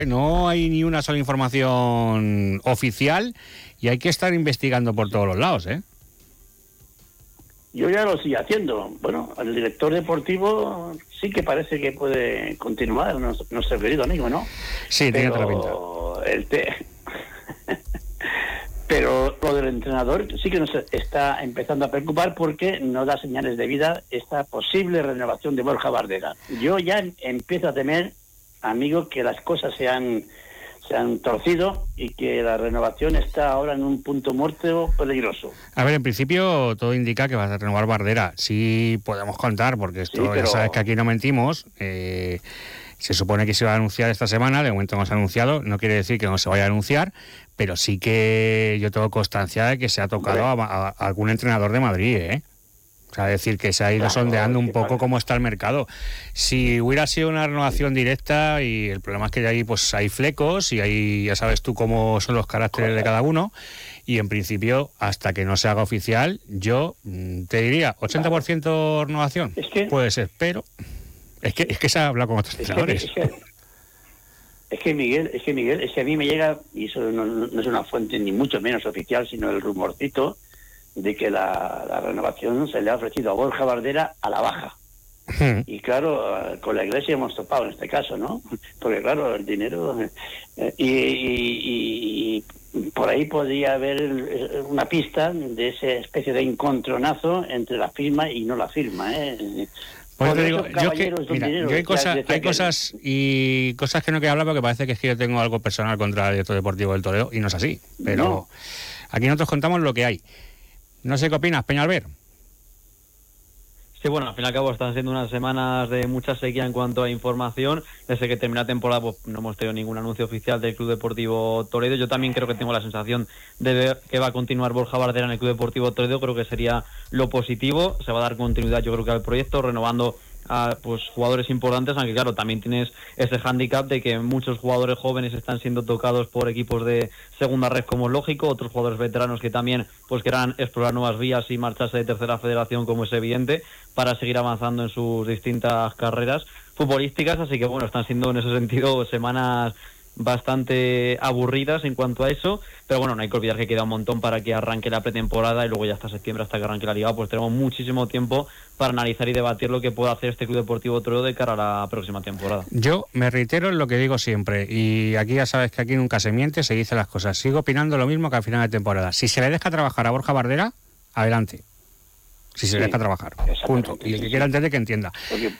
No hay ni una sola información oficial y hay que estar investigando por todos los lados, ¿eh? Yo ya lo estoy haciendo. Bueno, el director deportivo sí que parece que puede continuar, nuestro querido amigo, ¿no? Sí, tiene toda la pinta. Pero lo del entrenador sí que nos está empezando a preocupar porque no da señales de vida esta posible renovación de Borja Bardera. Yo ya empiezo a temer, amigo, que las cosas se han torcido y que la renovación está ahora en un punto muerto peligroso. A ver, en principio todo indica que vas a renovar Bardera. Sí podemos contar, porque esto ya sabes que aquí no mentimos. Se supone que se va a anunciar esta semana, de momento no se ha anunciado, no quiere decir que no se vaya a anunciar, pero sí que yo tengo constancia de que se ha tocado a algún entrenador de Madrid, ¿eh? O sea, decir que se ha ido sondeando un poco cómo está el mercado. Si hubiera sido una renovación directa, y el problema es que ahí pues hay flecos y ahí ya sabes tú cómo son los caracteres de cada uno, y en principio, hasta que no se haga oficial, yo te diría 80% renovación. Puede ser, pero es que se ha hablado con otros entrenadores. Es que Miguel, a mí me llega, y eso no es una fuente ni mucho menos oficial, sino el rumorcito de que la renovación se le ha ofrecido a Borja Bardera a la baja. Y claro, con la Iglesia hemos topado en este caso, ¿no? Porque claro, el dinero... Y por ahí podría haber una pista de esa especie de encontronazo entre la firma y no la firma, ¿eh? Pues te digo, yo hay cosas que no quiero hablar porque parece que es que yo tengo algo personal contra el director deportivo del Toledo, y no es así. Pero aquí nosotros contamos lo que hay. No sé qué opinas, Peñalver. Sí, bueno, al fin y al cabo están siendo unas semanas de mucha sequía en cuanto a información. Desde que termina la temporada pues no hemos tenido ningún anuncio oficial del Club Deportivo Toledo. Yo también creo que tengo la sensación de ver que va a continuar Borja Bardera en el Club Deportivo Toledo. Creo que sería lo positivo. Se va a dar continuidad, yo creo, que al proyecto, renovando a pues jugadores importantes, aunque claro, también tienes ese hándicap de que muchos jugadores jóvenes están siendo tocados por equipos de segunda red, como es lógico, otros jugadores veteranos que también pues querrán explorar nuevas vías y marcharse de tercera federación, como es evidente, para seguir avanzando en sus distintas carreras futbolísticas. Así que bueno, están siendo en ese sentido semanas bastante aburridas en cuanto a eso, pero bueno, no hay que olvidar que queda un montón para que arranque la pretemporada, y luego ya hasta septiembre, hasta que arranque la liga, pues tenemos muchísimo tiempo para analizar y debatir lo que puede hacer este Club Deportivo Toledo de cara a la próxima temporada. Yo me reitero en lo que digo siempre, y aquí ya sabes que aquí nunca se miente, se dicen las cosas. Sigo opinando lo mismo que al final de temporada. Si se le deja trabajar a Borja Bardera, adelante. Si se le deja trabajar, punto. Y el que quiera entender, que entienda.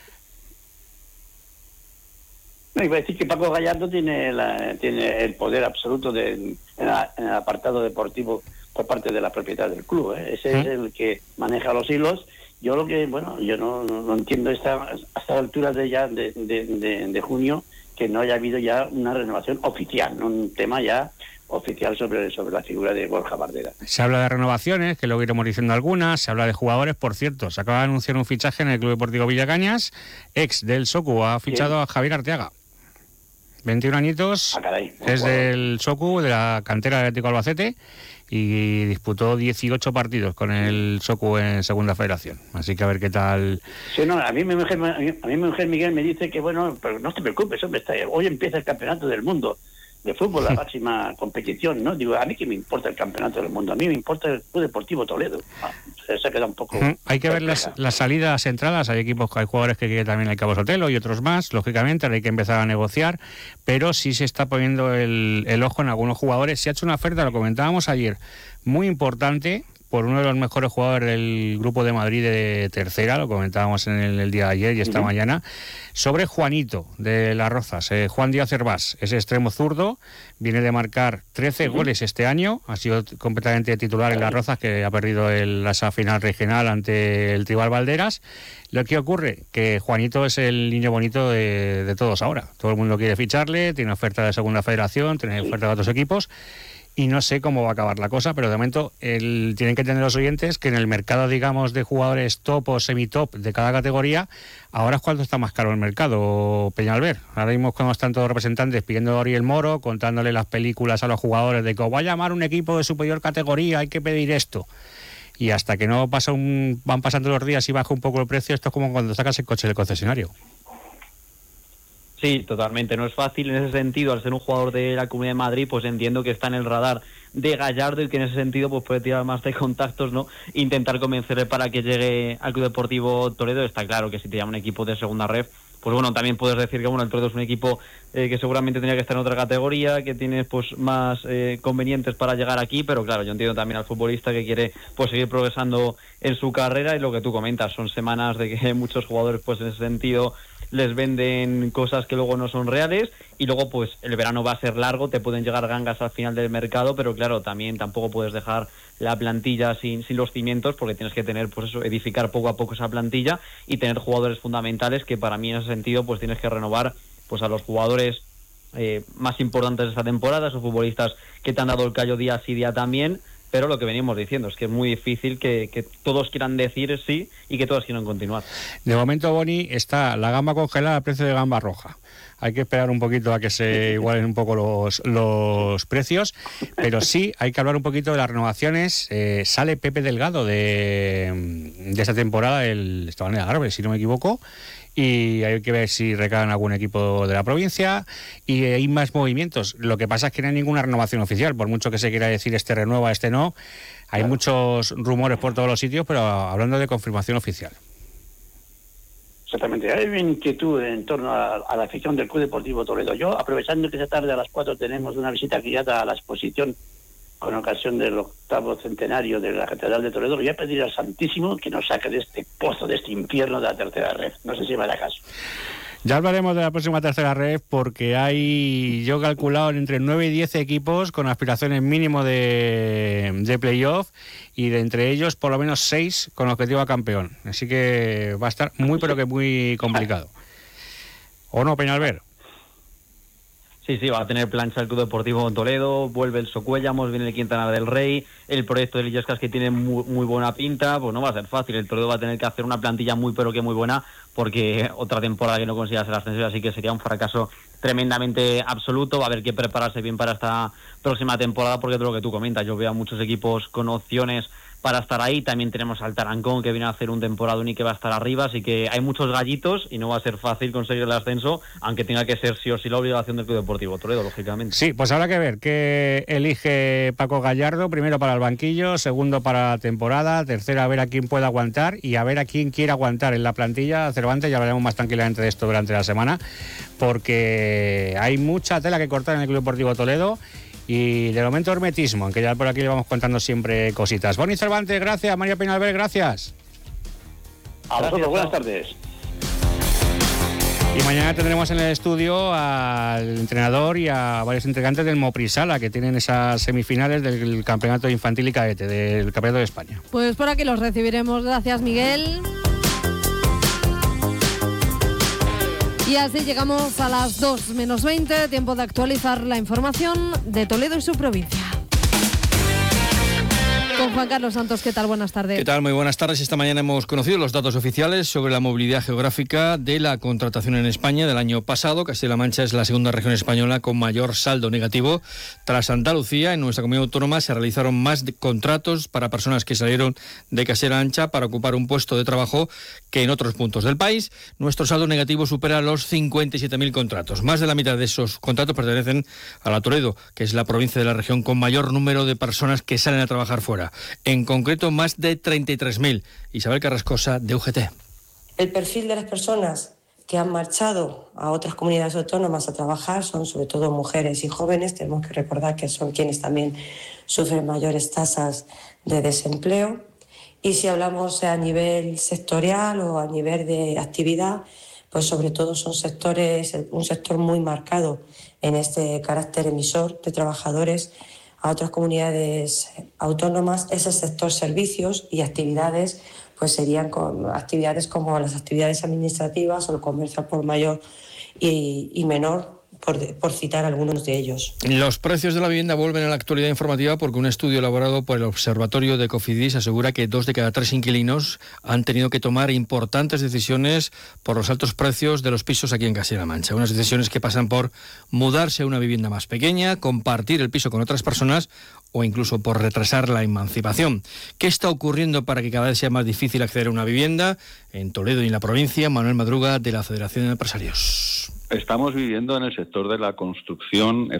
No, iba a decir que Paco Gallardo tiene el poder absoluto en el apartado deportivo por parte de la propiedad del club, ¿eh? Ese es el que maneja los hilos. Yo no entiendo a estas alturas de junio que no haya habido ya una renovación oficial, ¿no? Un tema ya oficial sobre la figura de Borja Bardera. Se habla de renovaciones, que luego iremos diciendo algunas, se habla de jugadores. Por cierto, se acaba de anunciar un fichaje en el Club Deportivo Villacañas. Ex del Socu ha fichado a Javier Arteaga, 21 añitos, es del Socu, de la cantera del Atlético Albacete, y disputó 18 partidos con el Socu en Segunda Federación. Así que a ver qué tal. Sí, no, a mí mi mujer Miguel me dice que bueno, pero no te preocupes, hombre, hoy empieza el Campeonato del Mundo de fútbol, la máxima competición, ¿no? Digo, a mí que me importa el Campeonato del Mundo, a mí me importa el Club Deportivo Toledo. Se ha quedado un poco... Hay que ver las salidas, entradas. Hay equipos, hay jugadores que también hay Cabo Sotelo y otros más, lógicamente, hay que empezar a negociar, pero sí se está poniendo el ojo en algunos jugadores. Se ha hecho una oferta, lo comentábamos ayer, muy importante, por uno de los mejores jugadores del Grupo de Madrid de tercera, lo comentábamos en el día de ayer y esta mañana, sobre Juanito de Las Rozas, Juan Díaz Hervás, ese extremo zurdo, viene de marcar 13 goles este año, ha sido completamente titular en Las Rozas, que ha perdido esa final regional ante el Tribal Valderas. Lo que ocurre, que Juanito es el niño bonito de todos ahora, todo el mundo quiere ficharle, tiene oferta de Segunda Federación, tiene oferta de otros equipos, y no sé cómo va a acabar la cosa, pero de momento tienen que tener los oyentes que en el mercado, digamos, de jugadores top o semi-top de cada categoría, ahora es cuando está más caro el mercado, Peñalver. Ahora mismo cuando están todos los representantes pidiendo a Oriel Moro, contándole las películas a los jugadores de que os va a llamar un equipo de superior categoría, hay que pedir esto. Y hasta que no van pasando los días y baja un poco el precio, esto es como cuando sacas el coche del concesionario. Sí, totalmente. No es fácil en ese sentido. Al ser un jugador de la Comunidad de Madrid, pues entiendo que está en el radar de Gallardo y que en ese sentido pues puede tirar más de contactos, ¿no? Intentar convencerle para que llegue al Club Deportivo Toledo. Está claro que si te llama un equipo de segunda ref, pues bueno, también puedes decir que bueno, el Toledo es un equipo que seguramente tenía que estar en otra categoría, que tiene pues más convenientes para llegar aquí, pero claro, yo entiendo también al futbolista que quiere pues seguir progresando en su carrera, y lo que tú comentas, son semanas de que muchos jugadores pues en ese sentido les venden cosas que luego no son reales, y luego pues el verano va a ser largo, te pueden llegar gangas al final del mercado, pero claro, también tampoco puedes dejar la plantilla sin los cimientos, porque tienes que tener pues eso, edificar poco a poco esa plantilla y tener jugadores fundamentales, que para mí en ese sentido pues tienes que renovar pues a los jugadores más importantes de esta temporada, esos futbolistas que te han dado el callo día sí día también. Pero lo que venimos diciendo es que es muy difícil que todos quieran decir sí y que todos quieran continuar. De momento, Boni, está la gamba congelada a precio de gamba roja. Hay que esperar un poquito a que se igualen un poco los precios, pero sí hay que hablar un poquito de las renovaciones. Sale Pepe Delgado de esta temporada, estaba en el Algarve, si no me equivoco, y hay que ver si recae en algún equipo de la provincia, y hay más movimientos. Lo que pasa es que no hay ninguna renovación oficial, por mucho que se quiera decir este renueva, este no. Hay muchos rumores por todos los sitios, pero hablando de confirmación oficial. Exactamente, hay una inquietud en torno a la afición del Club Deportivo Toledo. Yo, aprovechando que esta tarde a las 4 tenemos una visita guiada a la exposición con ocasión del 8º centenario de la Catedral de Toledo, voy a pedir al Santísimo que nos saque de este pozo, de este infierno de la tercera red. No sé si me hará caso. Ya hablaremos de la próxima tercera red, porque hay, yo he calculado, entre 9 y 10 equipos con aspiraciones mínimo de playoff, y de entre ellos por lo menos 6 con objetivo a campeón. Así que va a estar muy pero que muy complicado. ¿O no, Peñalver? Sí, va a tener plancha el Club Deportivo Toledo, vuelve el Socuellamos, viene el Quintana del Rey, el proyecto de Illescas, que tiene muy buena pinta, pues no va a ser fácil. El Toledo va a tener que hacer una plantilla muy pero que muy buena, porque otra temporada que no consiga ser ascensiva, así que sería un fracaso tremendamente absoluto. Va a haber que prepararse bien para esta próxima temporada, porque es lo que tú comentas, yo veo a muchos equipos con opciones para estar ahí. También tenemos al Tarancón, que viene a hacer un temporadón y que va a estar arriba, así que hay muchos gallitos y no va a ser fácil conseguir el ascenso, aunque tenga que ser sí o sí la obligación del Club Deportivo Toledo, lógicamente. Sí, pues habrá que ver qué elige Paco Gallardo, primero para el banquillo, segundo para la temporada, tercero a ver a quién puede aguantar y a ver a quién quiere aguantar en la plantilla. Cervantes, ya hablaremos más tranquilamente de esto durante la semana, porque hay mucha tela que cortar en el Club Deportivo Toledo. Y de momento hermetismo, aunque ya por aquí le vamos contando siempre cositas. Boni Cervantes, gracias. María Peñalver, gracias. A vosotros, buenas tardes. Y mañana tendremos en el estudio al entrenador y a varios integrantes del Moprisala, que tienen esas semifinales del campeonato infantil y cadete, del campeonato de España. Pues por aquí los recibiremos. Gracias, Miguel. Y así llegamos a las 2 menos 20, tiempo de actualizar la información de Toledo y su provincia. Con Juan Carlos Santos, ¿qué tal? Buenas tardes. ¿Qué tal? Muy buenas tardes. Esta mañana hemos conocido los datos oficiales sobre la movilidad geográfica de la contratación en España del año pasado. Castilla-La Mancha es la segunda región española con mayor saldo negativo. Tras Andalucía, en nuestra comunidad autónoma se realizaron más contratos para personas que salieron de Castilla-La Mancha para ocupar un puesto de trabajo que en otros puntos del país. Nuestro saldo negativo supera los 57.000 contratos. Más de la mitad de esos contratos pertenecen a la Toledo, que es la provincia de la región con mayor número de personas que salen a trabajar fuera. En concreto, más de 33.000. Isabel Carrascosa, de UGT. El perfil de las personas que han marchado a otras comunidades autónomas a trabajar son sobre todo mujeres y jóvenes. Tenemos que recordar que son quienes también sufren mayores tasas de desempleo. Y si hablamos a nivel sectorial o a nivel de actividad, pues sobre todo son sectores, un sector muy marcado en este carácter emisor de trabajadores a otras comunidades autónomas. Ese sector servicios y actividades pues serían actividades como las actividades administrativas o el comercio al por mayor y menor, por citar algunos de ellos. Los precios de la vivienda vuelven a la actualidad informativa porque un estudio elaborado por el Observatorio de Cofidis asegura que 2 de cada 3 inquilinos han tenido que tomar importantes decisiones por los altos precios de los pisos aquí en Castilla-La Mancha. Unas decisiones que pasan por mudarse a una vivienda más pequeña, compartir el piso con otras personas o incluso por retrasar la emancipación. ¿Qué está ocurriendo para que cada vez sea más difícil acceder a una vivienda? En Toledo y en la provincia, Manuel Madruga, de la Federación de Empresarios. Estamos viviendo en el sector de la construcción